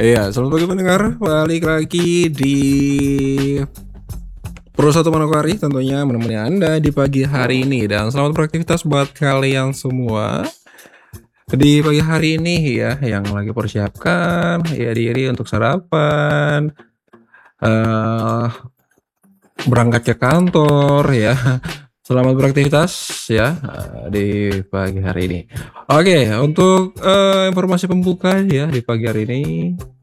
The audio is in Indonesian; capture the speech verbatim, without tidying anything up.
Iya, selamat pagi pendengar, balik lagi di Pro satu Manokwari tentunya menemani Anda di pagi hari ini dan selamat beraktivitas buat kalian semua di pagi hari ini ya, yang lagi persiapkan ya diri untuk sarapan, eee, berangkat ke kantor ya. Selamat beraktivitas ya, eee, di pagi hari ini. Oke, untuk, eee, informasi pembuka ya di pagi hari ini